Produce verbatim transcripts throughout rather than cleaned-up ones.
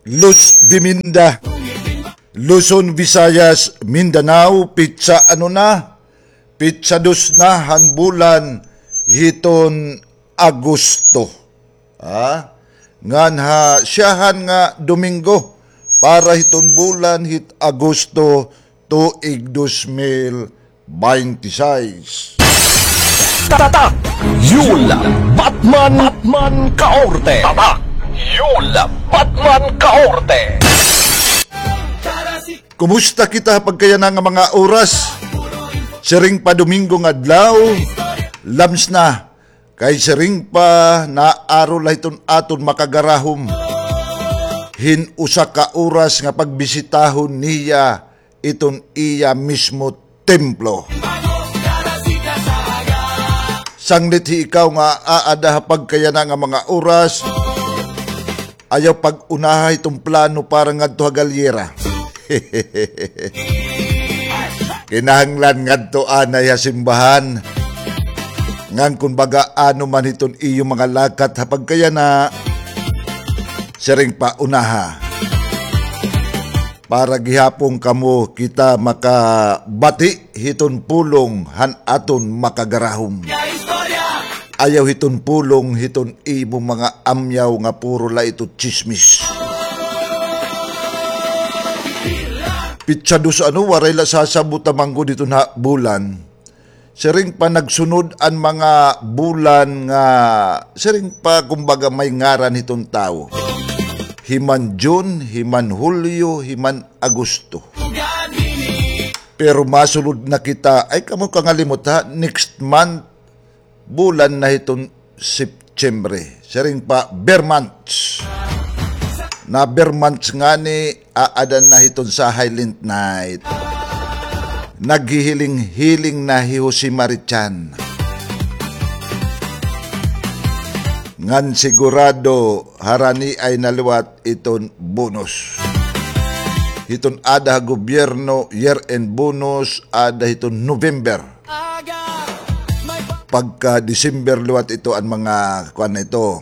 Luz Biminda, Luzon, Visayas, Mindanao, pitsa ano na, pitsa dos na hanbulan hiton Agosto. Ha? Ngan ha siyahan nga Domingo para hiton bulan hit Agosto tuig dos mil veintiséis. Tatak! Yula! Batman! Batman Kaorte! Tatak! Yula! Batman Kaorte! Kumusta kita pagkaya na nga mga oras? Siring pa Domingo nga adlaw, lams na. Kay siring pa na araw iton aton makagarahom. Hin usa ka oras nga pagbisitahon niya iton iya mismo templo. Sanglit hi ikaw nga aada pagkaya na nga mga oras, ayaw pag-unaha itong plano para ngadto ha galyera. Kinahanglan ngadto anay ha simbahan. Ngan kung baga ano man iton iyo mga lakat ha pagkaya na siring pa unaha. Para gihapong kamo kita makabati hiton pulong han aton makagarahom. Ayaw hiton pulong hiton imo mga amyaw nga puro la ito chismis. Pitsa dos ano waray la sasabot manggo dito na bulan. Siring pa nagsunod ang mga bulan nga siring pa kumbaga may ngaran hitong tao. Himan June, himan Hulyo, himan Agosto. Pero masulod na kita, ay kamo kangalimot ha, next month, bulan na hitong Septembre. Siring pa bear months. Na bear months nga ni aadan na hiton sa Highland Night. Naghihiling-hiling na hiho si Marichan. Ngan sigurado harani ay naliwat iton bonus. Hiton ada gobyerno year-end bonus ada hiton November. Pagka December liwat ito ang mga kuan ito.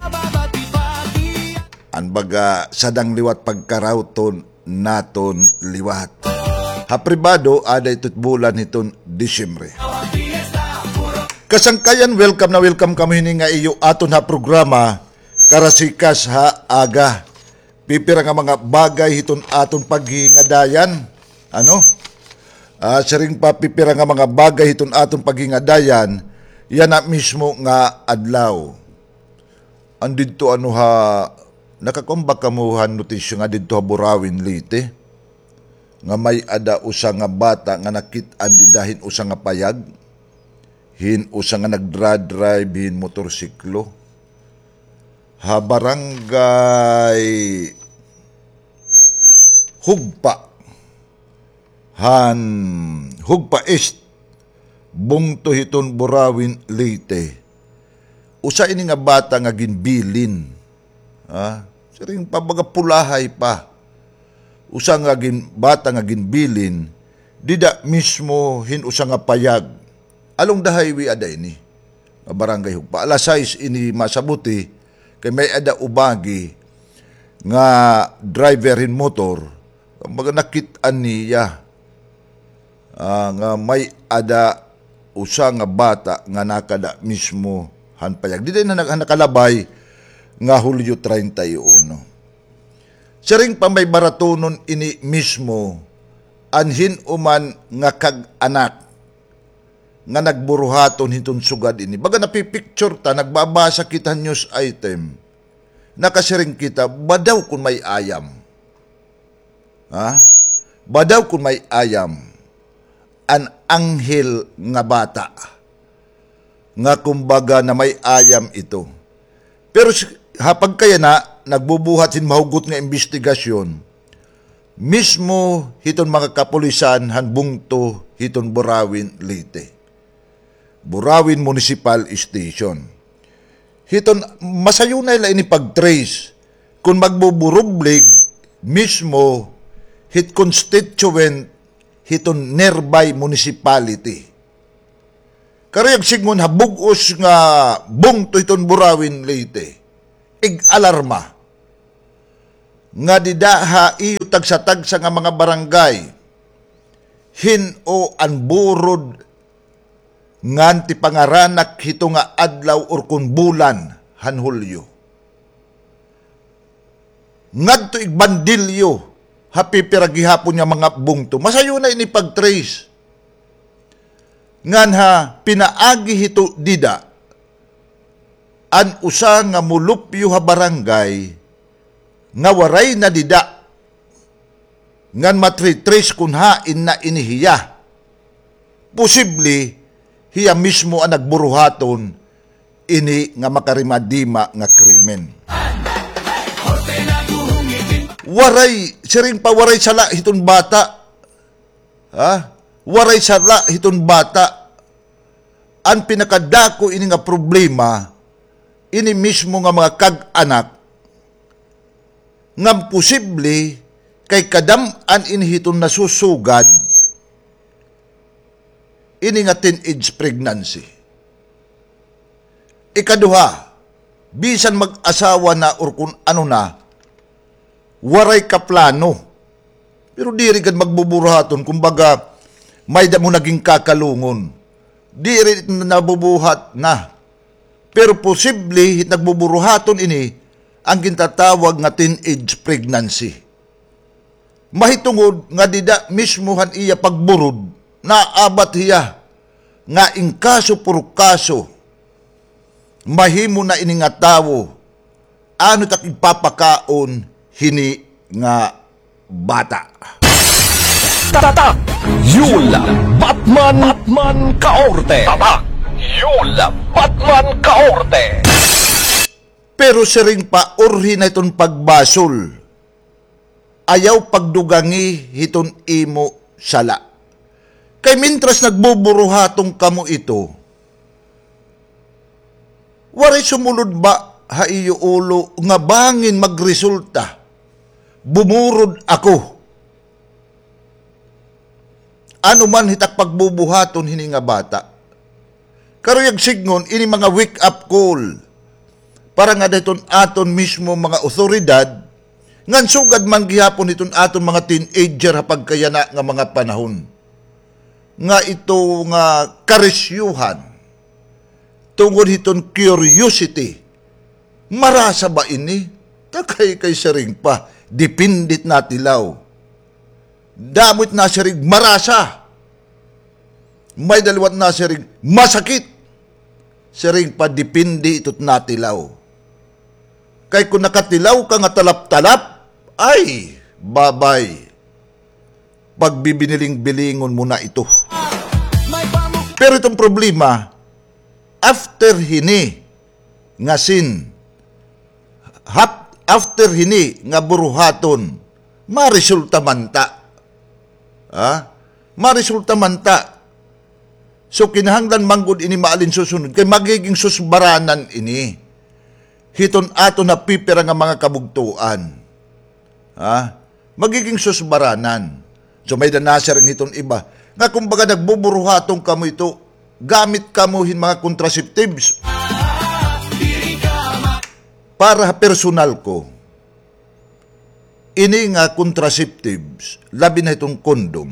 Ang baga sadang liwat pagkarauton naton liwat. Ha pribado ada ito't bulan hiton Disyembre. Kasangkayan, welcome na welcome kami hini nga iyo aton ha programa Karasikas ha aga. Pipira nga mga bagay hiton aton paghingadayan. Ano? Uh, siring pa pipira nga mga bagay hiton aton paghingadayan, yan na mismo nga adlaw. Andito ano ha, nakakumbak kamuhan notisyo nga dito ha Burawin Leyte. Nga may ada usa nga bata nga nakit-an di dahin usa nga payag. Hin usa nga nagdra-drive hin motorsiklo. Ha barangay Hugpa. Han Hugpa East. Bungto hiton Burawin Leyte. Usa ini nga bata nga ginbilin. Ha? Siring pa baga pulahay pa. Usa nga gin bata nga ginbilin dida mismo hin usa nga payag along the highway ada ini nga barangay Hugpa. Alas sais ini masabuti kay may ada ubagi nga driver hin motor mga nakit-an niya uh, nga may ada usa nga bata nga nakada mismo han payag dida na nakalabay nga Hulyo thirty-one. Siring pa may baratonon ini mismo anhin uman nga kag-anak nga nagburuhaton hiton sugad ini. Baga napipicture ta, nagbabasa kita news item. Nakasiring kita, badaw kung may ayam. Ha? Badaw kung may ayam. An anghel nga bata. Nga kumbaga na may ayam ito. Pero hapag kaya na, nagbubuhat sin mahugot nga investigasyon, mismo hiton mga kapulisan han bungto hiton Burawin Leyte. Burawin Municipal Station. Hiton masayunay la ini pag-trace kung magbuburublig mismo hit constituent hiton nearby municipality. Karayag sigmon habugos nga bungto hiton Burawin Leyte. Ig-alarma. nga didaha iyo tagsa-tagsa nga mga barangay hin-o anburod nganti pangaranak hito nga adlaw or kun bulan han Hulyo. Ngadto igbandilyo happy piragihapon niya mga bungto. Masayo na ini pag-trace. Ngan ha pinaagi hito dida an usa nga mulupyo ha barangay nga waray na dida ngan matritrace kun hain na inihiya. Posible hiya mismo ang nagburuhaton ini nga makarimadima nga krimen. Waray, siring pa waray sala hiton bata. Ha? Waray sala hiton bata. Ang pinakadako ini nga problema, ini mismo nga mga kag-anak, ngam posible kay kadam-an ini hiton nasusugad, ini nga teenage pregnancy. Ikaduha, bisan mag-asawa na or kung ano na, waray ka plano. Pero diri kad magbubuhaton, kumbaga, may da mo naging kakalungon. Diri nabubuhat na. Pero posible, hit nagbuburuhaton ini, ang gintatawag nga teenage pregnancy. Mahitungod nga dida mismohan iya pagburod, naabat hiya, nga ing kaso puro kaso, mahimo na ini nga tawo, ano tak ipapakaon, hini nga bata. Tatak Yula Batman Batman Kaorte. Tatak Yula Batman Kaorte. Pero siring pa orhi na iton pagbasol, ayaw pagdugangi hiton imo sala. Kay mintras nagbuburuhatong kamo ito, waray sumulod ba ha iyo ulo nga bangin magresulta? Bumurod ako. Ano man hitak pagbubuhaton hini nga bata. Karuyag signon, ini mga wake up call. Para nga dayton aton mismo mga otoridad, ngan sugad man gihapon iton aton mga teenager hapag kaya na nga mga panahon. Nga ito nga karisyuhan, tungod hiton curiosity, marasa ba ini? Takay kay saring pa, dipindit na tilaw. Damot na saring marasa. May dalawat na saring masakit. Saring pa dipindi itot na tilaw. Kay kung nakatilaw ka nga talap-talap, ay, babay. Pagbibiniling-bilingon mo na ito. Pero itong problema, after hini, nga sin, hap, after hini, nga buruhaton, marisulta man ta. Ha? Marisulta man ta. So, kinahanglan manggod ini maalin susunod, kay magiging susbaranan ini. Hiton ato na pipira nga mga kabugtuan. Ha? Magiging susbaranan. So, may danasar ang hiton iba. Nga kumbaga nagbuburuhatong kamo ito, gamit kamuhin mga contraceptives. Para personal ko, ini nga contraceptives, labi na itong kondom,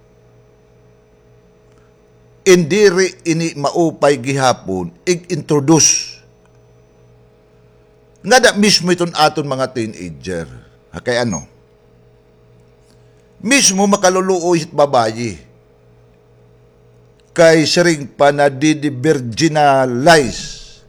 indiri ini maupay gihapon, ig-introduce. Nga da mismo itong aton mga teenager. Ha, kay ano? Mismo makaluluoy hit babayi. Kay siring pa na di-virginalize.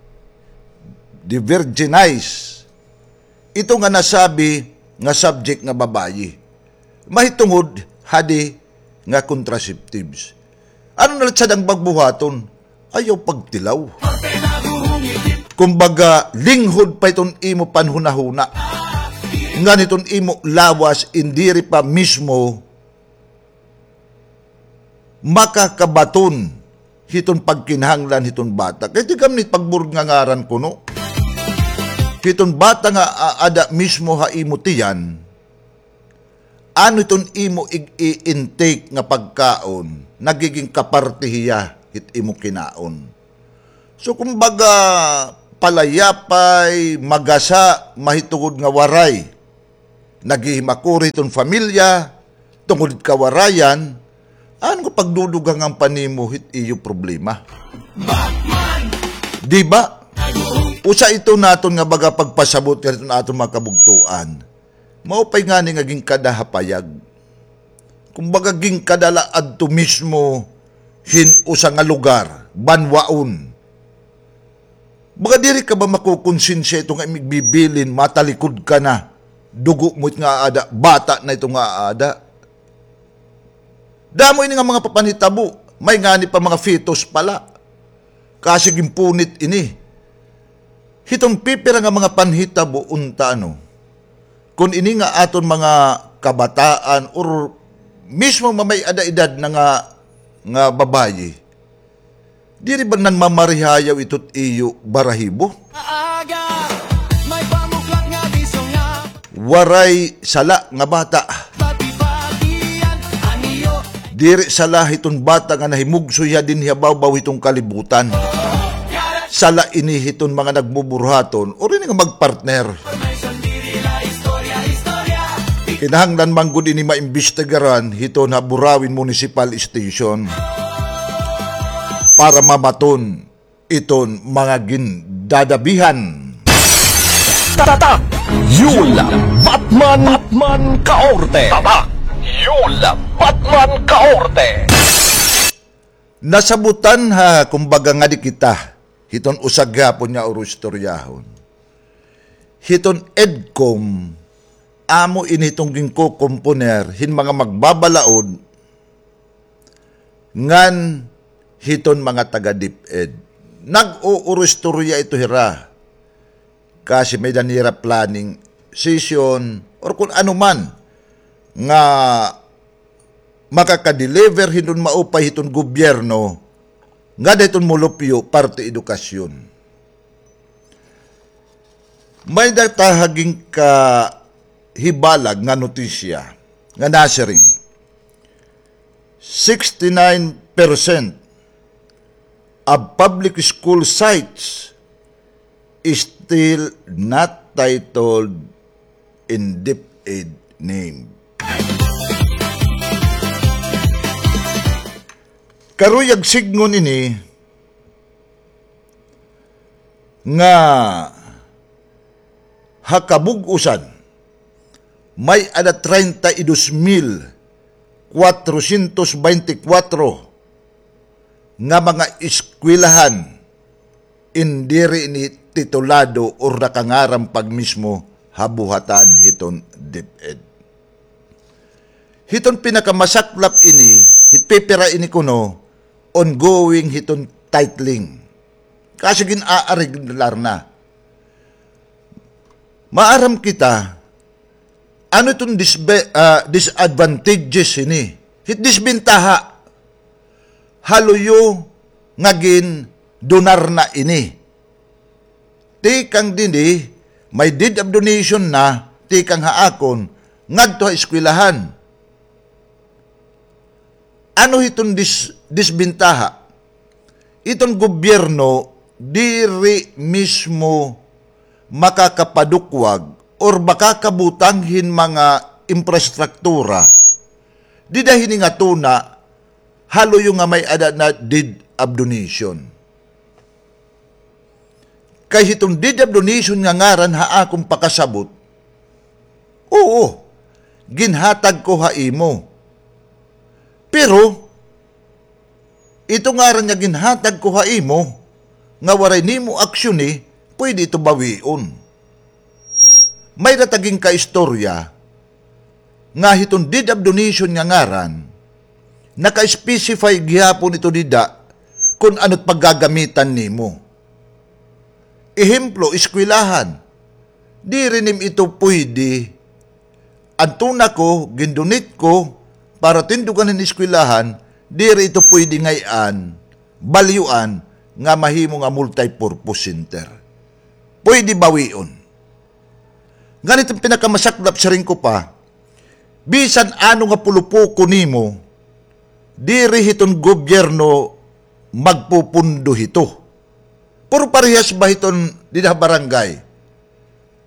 Di-virginize. Ito nga nasabi nga subject nga babayi. Mahitungod hadi nga contraceptives. Ano na sad ang pagbuhaton? Ayaw pagtilaw. Kumbaga, linghod pa iton imo panhunahuna. Nga niton imo lawas, indiri pa mismo makakabaton hiton pagkinahanglan hiton bata. Kaya di kami pagburg nga ngaran ko, no? Hiton bata nga uh, ada mismo ha imo tiyan, ano iton imo i-intake nga pagkaon, nagiging kapartihiya hit imo kinaon. So kumbaga palayapay, magasa, mahitungod nga waray, nagihimakuri itong familya, tungod kawarayan, ano ko pagdudugang ang panimo hit iyo problema? Di ba? Usa ito naton nga baga pagpasabot nga ito naton mga kabugtuan. Maupay nga ni ngaging kadahapayag. Kung baga ging kadala adto mismo hin usa nga lugar, banwaon. Baga diri ka ba makukonsensya ito nga imigbibilin, matalikod ka na, dugo mo't nga ada, bata na ito nga ada. Damo ini nga mga papanitabo, may ngani pa mga fetus pala. Kasi gimpunit ini. Hitong pipira nga mga panhitabo unta ano. Kung ini nga aton mga kabataan or mismo mamay ada edad na nga nga babayi. Diri ba nan mamarihayaw ito't iyo barahibo? Aga, may pamuklat nga disong nga Waray sala nga bata. bati-batian ang iyo. Diri sala hiton bata nga nahimugso ya din hiyabaw hitong kalibutan. Sala ini hiton mga nagbuburhaton o rin nga magpartner. Kinahanglan manggod ini maimbestigaran hiton ha Burawin Municipal Station para mamaton iton mga gindadabihan. Tatak! Yula! Batman! Batman Kaorte! Tatak! Yula! Batman Kaorte! Nasabutan ha kumbaga nga di kita hiton usag hapon nga urustoryahon. Hiton EDCOM amo initong gingko komponer hin mga magbabalaod ngan hiton mga taga DepEd. Nag-uurustorya ito hira kasi may danira planning session or kung ano man nga makakadeliver hiton maupay hiton gobyerno nga dayton mulupyo parte edukasyon. May datahaging ka hibalag nga notisya nga nasiring sixty-nine percent of public school sites is still not titled in DepEd name. Karuyag signon ini nga hakabug-usan may ada thirty-two mil cuatrocientos veinticuatro nga mga eskwelahan indiri ni titulado or nakangaram pag mismo habuhatan hiton DepEd. Hiton pinakamasaklap ini, hitpipira ini kuno, ongoing hiton titling. Kasi gin-aareglar na. Maaram kita, ano itong disbe, uh, disadvantages ini? Hit disbintaha. Haluyo ngagin donar na ini. Tikang dini, may deed of donation na, tikang haakon, ngadto ha eskwelahan. Ano itong dis, disbintaha? Itong gobyerno, diri mismo makakapadukwag or makakabutanghin mga infrastruktura. Di dahil nga tuna, halo yung nga may ada na deed of donation. Kaya itong deed of donation nga ngaran ha akong pakasabot, oo, ginhatag ko ha imo. Pero, ito nga rin nga ginhatag ko ha imo, nga waray nimo aksyon eh, pwede ito bawion. May nataging kaistorya, nga hitong deed of donation nga ngaran, naka-specify gihapon ito dida, kung ano't paggagamitan nimo. Ehemplo, eskwelahan, di rinim ito pwede, antuna ko, gindonate ko, para tindugan ng eskwelahan, diri ito pwede ngayon, balyuan, nga mahimo nga multi-purpose center. Pwede bawion. Ganitong pinakamasaklap sa rin ko pa, bisan ano nga pulupuko nimo, diri hiton gobyerno magpupundo hito. Puro parehas ba hiton dida barangay?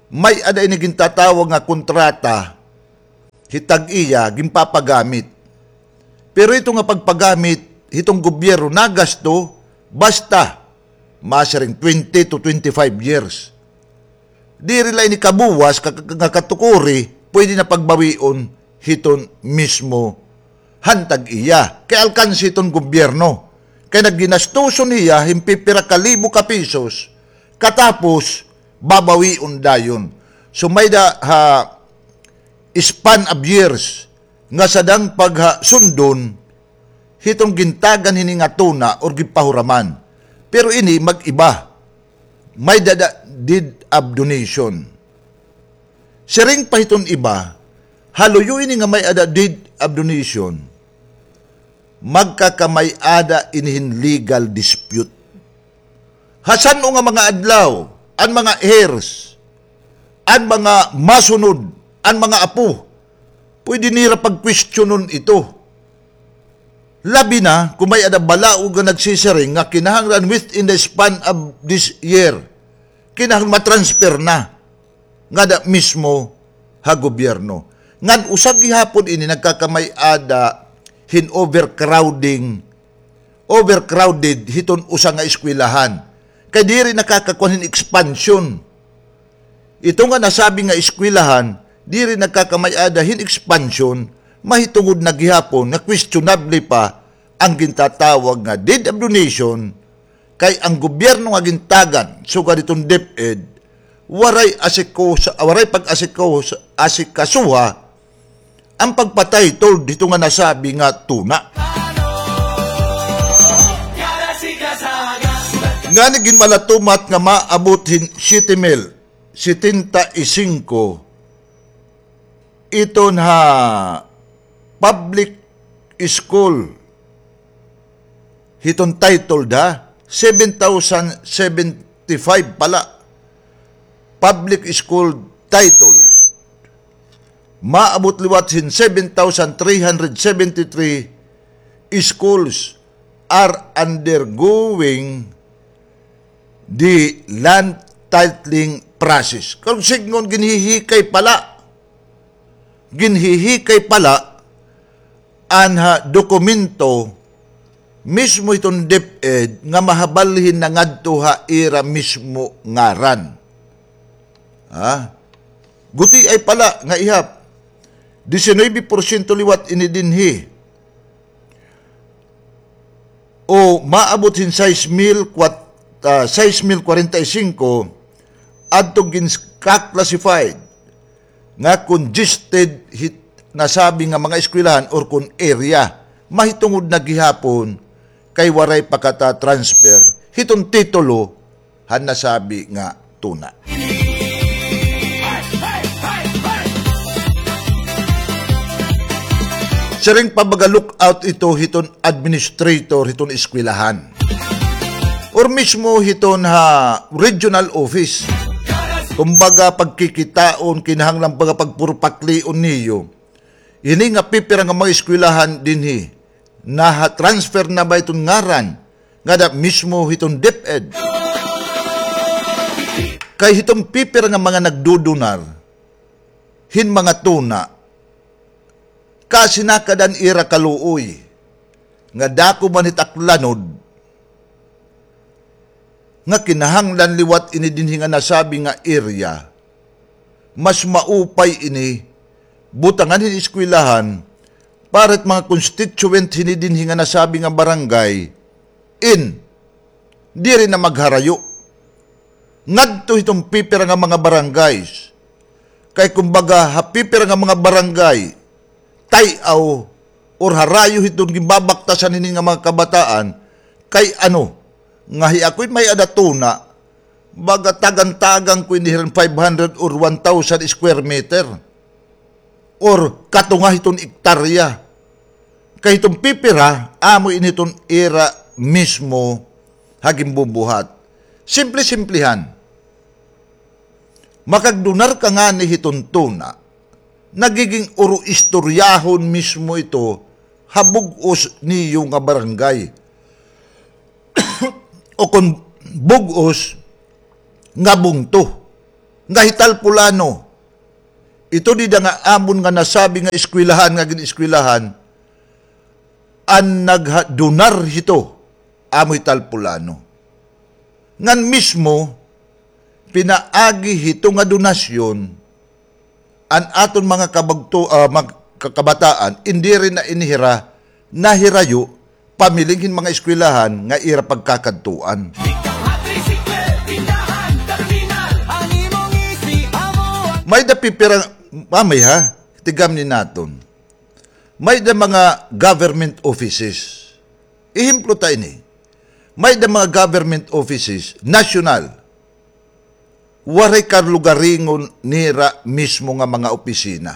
may ada ini gintatawag nga kontrata hitag iya gimpapagamit. Pero ito nga pagpagamit hitong gobyerno nagasto basta masaring twenty to twenty-five years. Di rin lang ni kabuwas nga katukuri pwede na pagbawion hiton mismo hantag iya. Kaya alkansi itong gobyerno. Kaya nagginastuson niya himpipira kalibo ka pesos katapos babawion dayon. So may da ha, span of years nga sadang pagsundon hitong gintagan hini nga tuna or gipahuraman. Pero ini mag-iba. May dada deed of donation. Siring pa hiton iba, haluyo ini nga may ada deed of donation, magkakamay ada inihin legal dispute. Hasan o nga mga adlaw, ang mga heirs, ang mga masunod, ang mga apo, pwede nira pag-questionon ito. Labi na, kung may ada balao nga nagsisiring nga kinahanglan within the span of this year, kinahanglan matransfer na nga da mismo ha gobyerno. Ngan usag gihapon ini nagkakamay ada hin overcrowding, overcrowded hiton usa nga eskwelahan. Kay diri nakakakuan hin expansion. Ito nga nasabi nga eskwelahan, diri nagkakamay ada hin expansion, mahitungod na gihapon na questionable pa ang gintatawag nga deed of donation kay ang gobyerno nga gintagan suga ditong DepEd waray asiko waray pag-asiko asikasuha ang pagpatay tol dito nga nasabi nga tuna. Nga naging malatumat nga maabot hin siyete mil setenta-y-cinco iton ha public school hiton title da seven thousand seventy-five pala public school title maabot liwat hin seven thousand three hundred seventy-three schools are undergoing the land titling process. Kung signon ginhihikay pala ginhihikay pala anha dokumento mismo itong DepEd nga mahabalhin na ngadto ha ira mismo ngaran. Ha? Guti ay pala nga ihap nineteen porsyento liwat inidinhi o maabot hin six mil forty-five adtong gin-classified nga congested hit nasabi nga mga eskwelahan or kun area mahitungod na gihapon kay waray pakata transfer hiton titulo han nasabi nga tuna. Siring pabaga-look out ito hiton administrator hiton eskwelahan or mismo hiton ha regional office. Kumbaga pagkikitaon kinahanglan baga pagpurpaklion niyo. Ini nga pipira nga mga eskwelahan dinhi na transfer na ba itong ngaran nga da mismo hiton DepEd. Kay hitong pipira nga mga nagdudunar hin mga tuna kasi nakadan ira kaluoy nga dako man hitaklanod nga kinahanglan liwat ini dinhi nga nasabi nga area mas maupay ini butangan hin eskwelahan paret mga constituent hini dinhi nga nasabi nga barangay in diri na magharayo ngadto itong pipira nga mga barangays kay kumbaga hapipira nga mga barangay tayaw or harayo hitong gimbabaktasan hini nga mga kabataan kay ano nga ako'y may adatuna baga tagang-tagang ko inihiran five hundred or one thousand square meter or katunga hiton ektarya kay itong pipira amo initon era mismo haging bumbuhat simple-simplihan makagdunar ka nga ni hiton tuna nagiging uro istoryahon mismo ito habugos niyo nga barangay o kung bugos nga bungto nga hitalpulano. Ito di da nga amon nga nasabi nga eskwelahan nga gin-eskwelahan an nagdunar hito amo hitalpulano. Ngan mismo pinaagi hito nga donasyon an aton mga kabagto uh, mag, kakabataan hindi rin na inihira nahirayo pamilinghin mga eskwelahan nga ira pagkakadtuan. Ang imong isi amo May da pipirang mamay ha, tigam ni naton. May da mga government offices. Ihimplo tayo ni. May da mga government offices, national. Waray kalugaringon nira mismo nga mga opisina.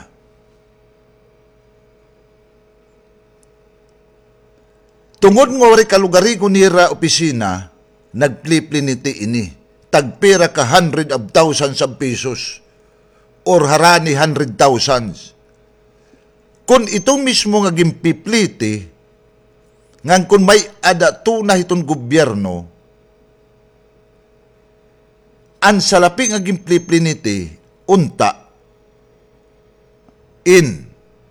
Tungod nga waray kalugaringon nira opisina, nagplipliniti ini. Tagpira ka hundred of thousands of pesos or harani hundred thousands. Kung itong mismo nga gimpipliti, ngan kung may ada tunay itong gobyerno, ang salapi nga gimplipliniti, unta, in,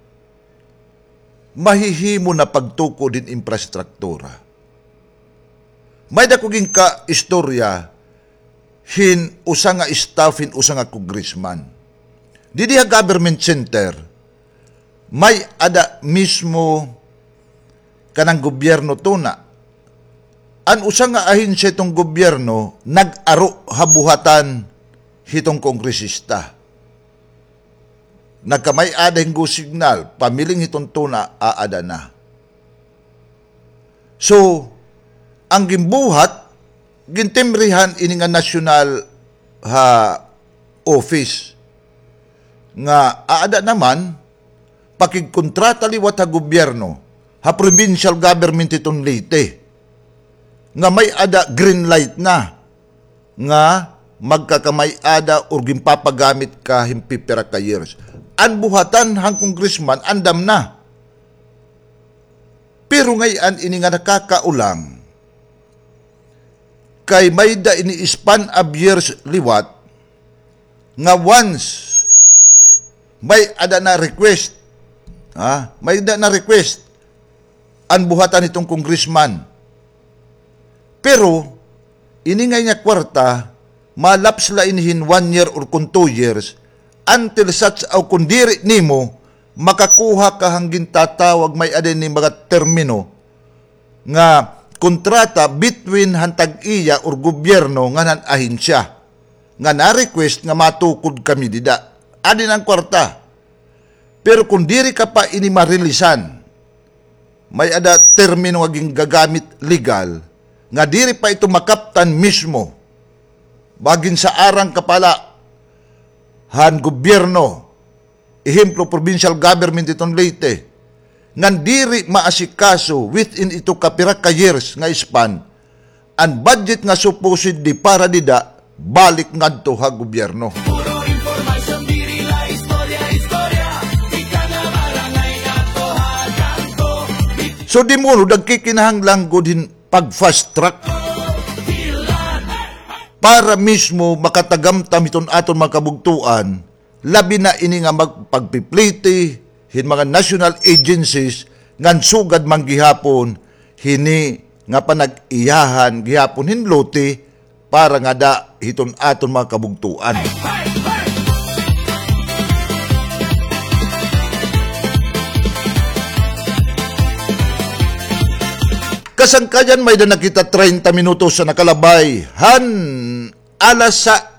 mahihimo na pagtuko din infrastruktura. May dakuging ka istorya, hin usa nga staff, hin usa nga congressman. Di diha government center, may ada mismo kanang gobyerno tuna. An usa nga ahensya itong gobyerno, nag-aro habuhatan hitong kongresista. Nagkamay ada go signal, pamiling hitong tuna, aada na. So, ang gimbuhat, gintimrihan ini nga national ha, office nga aada naman pakigkontrata liwat ha gobyerno ha provincial government itong Leyte nga may ada green light na nga magkakamay ada or gimpapagamit ka himpipira ka years. Ang buhatan hang congressman andam na. Pero ngayon ini nga nakakaulang kay may da ini span of years liwat nga once may ada na request, ha? May ada na request ang buhatan itong congressman. Pero, ini nga niya kwarta, malaps la inihin one year or kung two years, until such au kundiri nimo, makakuha ka hanggin tatawag may ada ni mga termino nga kontrata between hantag iya or gobyerno nga nan ahensya nga na-request nga matukod kami dida. Adin ang kwarta. Pero kung diri ka pa ini marilisan, may ada termino nga gagamit legal, nga diri pa ito makaptan mismo, bagin sa arang kapala, han gobyerno, ehemplo provincial government itong Leyte, nga diri maasikaso within ito kapira ka years nga span, ang budget nga supposedly para dida, balik ngadto ha gobyerno. puro informasyon diri la istorya istorya ika na barangay nato haganto So di mo, nagkikinahanglang ko din pag-fast track para mismo makatagamtam iton aton mga kabugtuan, labi na ini nga magpagpipliti, hin mga national agencies, ngan sugad man gihapon, hini nga panag-iyahan, gihapon hinloti, para nga da hiton aton mga kabugtuan. Kasangkayan may da nakita thirty minutos sa nakalabay. Han alas sa